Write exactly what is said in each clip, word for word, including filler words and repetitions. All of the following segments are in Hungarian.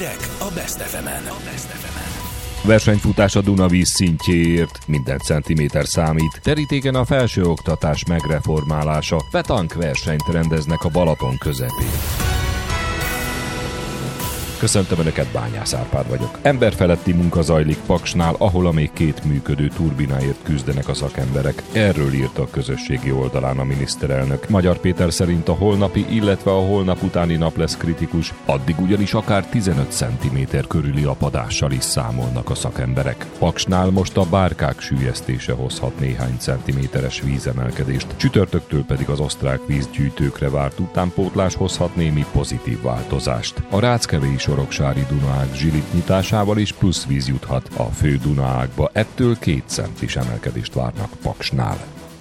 Hírek a Best ef emen. Versenyfutás a Dunavíz szintjéért, minden centiméter számít. Terítéken a felsőoktatás megreformálása, petank versenyt rendeznek a Balaton közepén. Köszöntöm Önöket, Bányász Árpád vagyok. Emberfeletti munka zajlik Paksnál, ahol a még két működő turbináért küzdenek a szakemberek. Erről írta a közösségi oldalán a miniszterelnök. Magyar Péter szerint a holnapi, illetve a holnap utáni nap lesz kritikus, addig ugyanis akár tizenöt centiméter körüli apadással is számolnak a szakemberek. Paksnál most a bárkák süllyesztése hozhat néhány centiméteres vízemelkedést, csütörtöktől pedig az osztrák vízgyűjtőkre várt utánpótlás hozhat némi pozitív változást. A Ráckevei Soroksári Dunaág zsilit nyitásával is plusz víz juthat a fő Dunaágba, ettől két centis emelkedést várnak Paksnál.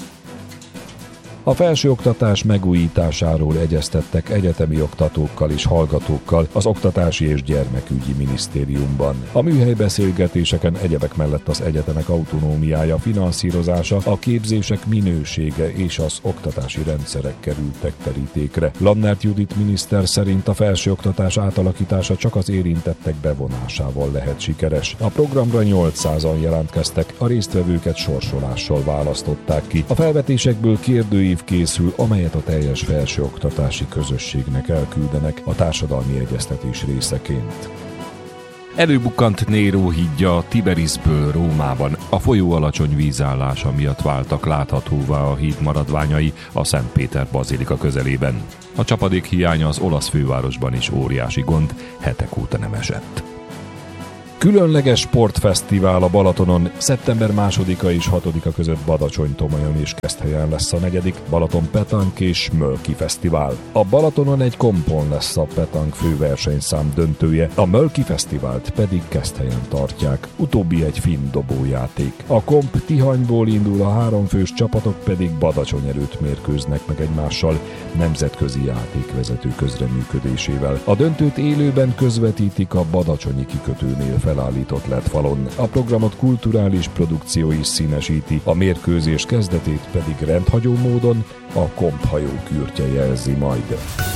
A felsőoktatás megújításáról egyeztettek egyetemi oktatókkal és hallgatókkal az Oktatási és Gyermekügyi Minisztériumban. A műhelybeszélgetéseken egyebek mellett az egyetemek autonómiája, finanszírozása, a képzések minősége és az oktatási rendszerek kerültek terítékre. Lannert Judit miniszter szerint a felsőoktatás átalakítása csak az érintettek bevonásával lehet sikeres. A programra nyolcszázan jelentkeztek, a résztvevőket sorsolással választották ki. A felvetésekből kérdői készül, amelyet a teljes felsőoktatási közösségnek elküldenek a társadalmi egyeztetés részeként. Előbukkant Néró hídja Tiberiszből Rómában. A folyó alacsony vízállása miatt váltak láthatóvá a híd maradványai a Szent Péter bazilika közelében. A csapadék hiánya az olasz fővárosban is óriási gond, hetek óta nem esett. Különleges sportfesztivál a Balatonon. Szeptember másodika és hatodika között Badacsony-Tomajon és Keszthelyen lesz a negyedik Balaton Petank és Mölki Fesztivál. A Balatonon egy kompon lesz a Petank főversenyszám döntője, a Mölki Fesztivált pedig Keszthelyen tartják. Utóbbi egy finn dobójáték. A komp Tihanyból indul, a háromfős csapatok pedig Badacsony előtt mérkőznek meg egymással nemzetközi játékvezető közreműködésével. A döntőt élőben közvetítik a badacsonyi kikötőnél felállított el é dé falon. A programot kulturális produkció is színesíti, a mérkőzés kezdetét pedig rendhagyó módon a komphajó kürtje jelzi majd.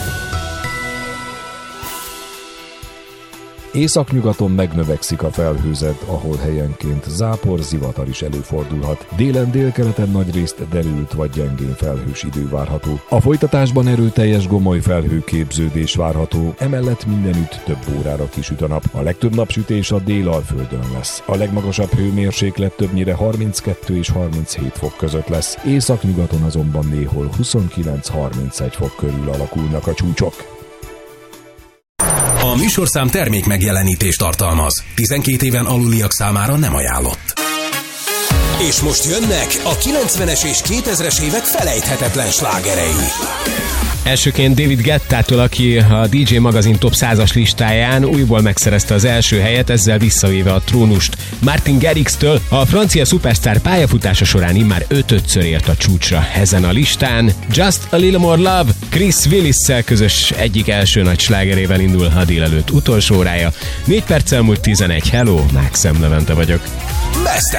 Északnyugaton megnövekszik a felhőzet, ahol helyenként zápor, zivatar is előfordulhat. Délen délkeleten nagyrészt derült vagy gyengén felhős idő várható. A folytatásban erőteljes gomoly felhőképződés várható, emellett mindenütt több órára kisüt a nap. A legtöbb napsütés a Délalföldön lesz. A legmagasabb hőmérséklet többnyire harminckettő és harminchét fok között lesz. Északnyugaton azonban néhol huszonkilenc-harmincegy fok körül alakulnak a csúcsok. A műsorszám termék megjelenítést tartalmaz. tizenkét éven aluliak számára nem ajánlott. És most jönnek a kilencvenes és kétezres évek felejthetetlen slágerei. Elsőként David Guettától, aki a dé dzsé magazin top százas listáján újból megszerezte az első helyet, ezzel visszavéve a trónust. Martin Garrix-től a francia szupersztár pályafutása során immár ötödször ért a csúcsra ezen a listán. Just a Little More Love Chris Willis-szel közös egyik első nagy slágerével indul a délelőtt utolsó órája. Négy perccel múlt tizenegy. Hello, Mákszem Levente vagyok. Best